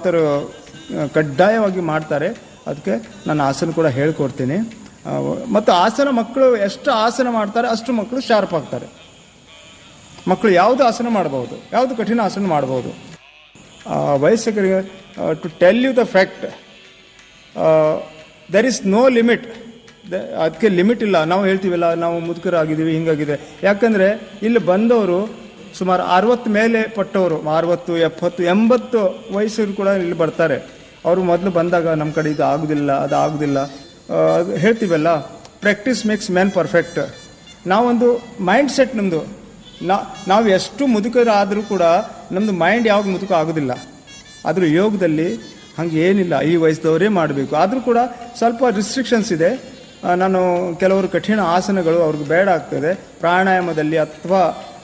Doctor ಕಡ್ಡಾಯವಾಗಿ ಮಾಡ್ತಾರೆ. ಅದಕ್ಕೆ ನಾನು ಆಸನ ಕೂಡ ಹೇಳ್ಕೊಡ್ತೀನಿ. ಮತ್ತು ಆಸನ ಮಕ್ಕಳು ಎಷ್ಟು ಆಸನ ಮಾಡ್ತಾರೆ ಅಷ್ಟು ಮಕ್ಕಳು ಶಾರ್ಪ್ ಆಗ್ತಾರೆ. ಮಕ್ಕಳು ಯಾವುದು ಆಸನ ಮಾಡ್ಬೋದು, ಯಾವುದು ಕಠಿಣ ಆಸನ ಮಾಡ್ಬೋದು. ವಯಸ್ಕರಿಗೆ to tell you the fact, there is no limit. ಅದಕ್ಕೆ ಲಿಮಿಟ್ ಇಲ್ಲ. ನಾವು ಹೇಳ್ತೀವಲ್ಲ ನಾವು ಮುದುಕರಾಗಿದ್ದೀವಿ ಹಿಂಗಾಗಿದೆ. ಯಾಕಂದರೆ ಇಲ್ಲಿ ಬಂದವರು ಸುಮಾರು 60 ಮೇಲೆ ಪಟ್ಟವರು, 60, 70, 80 ವಯಸ್ಸರು ಕೂಡ ಇಲ್ಲಿ ಬರ್ತಾರೆ. ಅವರು ಮೊದಲು ಬಂದಾಗ ನಮ್ಮ ಕಡೆ ಇದು ಆಗೋದಿಲ್ಲ, ಅದು ಆಗೋದಿಲ್ಲ ಹೇಳ್ತೀವಲ್ಲ. Practice makes man perfect. ನಾವೊಂದು ಮೈಂಡ್ ಸೆಟ್ ನಮ್ಮದು, ನಾವು ಎಷ್ಟು ಮುದುಕರಾದರೂ ಕೂಡ ನಮ್ಮದು ಮೈಂಡ್ ಯಾವಾಗ ಮುದುಕ ಆಗೋದಿಲ್ಲ. ಆದರೂ ಯೋಗದಲ್ಲಿ ಹಾಗೆ ಏನಿಲ್ಲ, ಈ ವಯಸ್ಸದವರೇ ಮಾಡಬೇಕು. ಆದರೂ ಕೂಡ ಸ್ವಲ್ಪ ರಿಸ್ಟ್ರಿಕ್ಷನ್ಸ್ ಇದೆ. ನಾನು ಕೆಲವರು ಕಠಿಣ ಆಸನಗಳು ಅವ್ರಿಗೆ ಬೇಡ ಆಗ್ತದೆ. ಪ್ರಾಣಾಯಾಮದಲ್ಲಿ ಅಥವಾ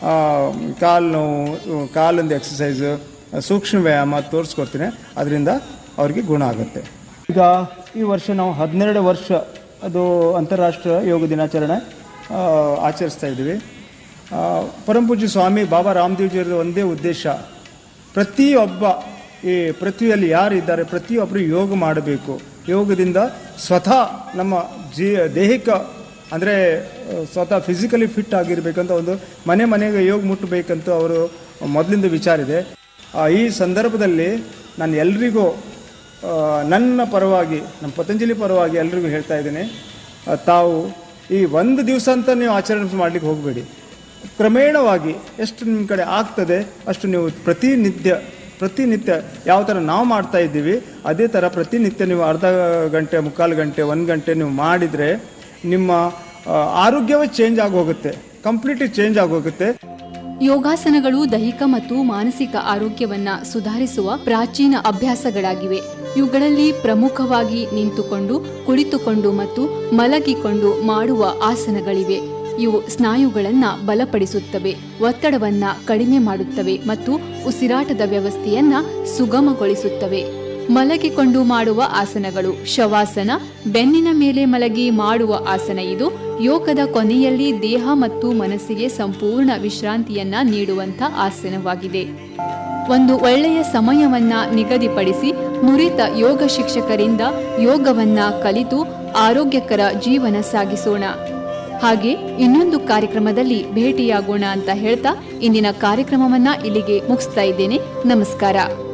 ಕಾಲು ನೋವು, ಕಾಲಿಂದ ಎಕ್ಸಸೈಸು, ಸೂಕ್ಷ್ಮ ವ್ಯಾಯಾಮ ತೋರಿಸ್ಕೊಡ್ತೀನಿ. ಅದರಿಂದ ಅವ್ರಿಗೆ ಗುಣ ಆಗುತ್ತೆ. ಈಗ ಈ ವರ್ಷ ನಾವು 12 ವರ್ಷ ಅದು ಅಂತಾರಾಷ್ಟ್ರೀಯ ಯೋಗ ದಿನಾಚರಣೆ ಆಚರಿಸ್ತಾ ಇದ್ದೀವಿ. ಪರಮಪೂಜ್ಯ ಸ್ವಾಮಿ ಬಾಬಾ ರಾಮದೇವ್ಜಿಯವರ ಒಂದೇ ಉದ್ದೇಶ, ಪ್ರತಿಯೊಬ್ಬ ಈ ಪೃಥ್ವಿಯಲ್ಲಿ ಯಾರಿದ್ದಾರೆ ಪ್ರತಿಯೊಬ್ಬರು ಯೋಗ ಮಾಡಬೇಕು. ಯೋಗದಿಂದ ಸ್ವತಃ ನಮ್ಮ ದೇಹಿಕ ಅಂದರೆ ಸ್ವತಃ ಫಿಸಿಕಲಿ ಫಿಟ್ ಆಗಿರಬೇಕಂತ ಒಂದು ಮನೆಗೆ ಯೋಗ ಮುಟ್ಟಬೇಕಂತ ಅವರು ಮೊದಲಿಂದ ವಿಚಾರ ಇದೆ. ಈ ಸಂದರ್ಭದಲ್ಲಿ ನಾನು ಎಲ್ರಿಗೂ ನನ್ನ ಪರವಾಗಿ, ನಮ್ಮ ಪತಂಜಲಿ ಪರವಾಗಿ ಎಲ್ರಿಗೂ ಹೇಳ್ತಾ ಇದ್ದೀನಿ, ತಾವು ಈ ಒಂದು ದಿವಸ ಅಂತ ನೀವು ಆಚರಣೆ ಮಾಡಲಿಕ್ಕೆ ಹೋಗಬೇಡಿ. ಕ್ರಮೇಣವಾಗಿ ಎಷ್ಟು ನಿಮ್ಮ ಕಡೆ ಆಗ್ತದೆ ಅಷ್ಟು ನೀವು ಪ್ರತಿನಿತ್ಯ ಯಾವ ಥರ ನಾವು ಮಾಡ್ತಾ ಇದ್ದೀವಿ ಅದೇ ಥರ ಪ್ರತಿನಿತ್ಯ ನೀವು ಅರ್ಧ ಗಂಟೆ, ಮುಕ್ಕಾಲು ಗಂಟೆ, 1 ಗಂಟೆ ನೀವು ಮಾಡಿದರೆ ನಿಮ್ಮ ಆರೋಗ್ಯವೇ ಚೇಂಜ್ ಆಗೋಗುತ್ತೆ, ಕಂಪ್ಲೀಟ್ಲಿ ಚೇಂಜ್ ಆಗೋಗುತ್ತೆ. ಯೋಗಾಸನಗಳು ದೈಹಿಕ ಮತ್ತು ಮಾನಸಿಕ ಆರೋಗ್ಯವನ್ನ ಸುಧಾರಿಸುವ ಪ್ರಾಚೀನ ಅಭ್ಯಾಸಗಳಾಗಿವೆ. ಇವುಗಳಲ್ಲಿ ಪ್ರಮುಖವಾಗಿ ನಿಂತುಕೊಂಡು, ಕುಳಿತುಕೊಂಡು ಮತ್ತು ಮಲಗಿಕೊಂಡು ಮಾಡುವ ಆಸನಗಳಿವೆ. ಇವು ಸ್ನಾಯುಗಳನ್ನ ಬಲಪಡಿಸುತ್ತವೆ, ಒತ್ತಡವನ್ನ ಕಡಿಮೆ ಮಾಡುತ್ತವೆ ಮತ್ತು ಉಸಿರಾಟದ ವ್ಯವಸ್ಥೆಯನ್ನ ಸುಗಮಗೊಳಿಸುತ್ತವೆ. ಮಲಗಿಕೊಂಡು ಮಾಡುವ ಆಸನಗಳು: ಶವಾಸನ, ಬೆನ್ನಿನ ಮೇಲೆ ಮಲಗಿ ಮಾಡುವ ಆಸನ. ಇದು ಯೋಗದ ಕೊನೆಯಲ್ಲಿ ದೇಹ ಮತ್ತು ಮನಸ್ಸಿಗೆ ಸಂಪೂರ್ಣ ವಿಶ್ರಾಂತಿಯನ್ನ ನೀಡುವಂತ ಆಸನವಾಗಿದೆ. ಒಂದು ಒಳ್ಳೆಯ ಸಮಯವನ್ನ ನಿಗದಿಪಡಿಸಿ ನುರಿತ ಯೋಗ ಶಿಕ್ಷಕರಿಂದ ಯೋಗವನ್ನ ಕಲಿತು ಆರೋಗ್ಯಕರ ಜೀವನ ಸಾಗಿಸೋಣ. ಹಾಗೆ ಇನ್ನೊಂದು ಕಾರ್ಯಕ್ರಮದಲ್ಲಿ ಭೇಟಿಯಾಗೋಣ ಅಂತ ಹೇಳ್ತಾ ಇಂದಿನ ಕಾರ್ಯಕ್ರಮವನ್ನ ಇಲ್ಲಿಗೆ ಮುಗಿಸ್ತಾ ಇದ್ದೇನೆ. ನಮಸ್ಕಾರ.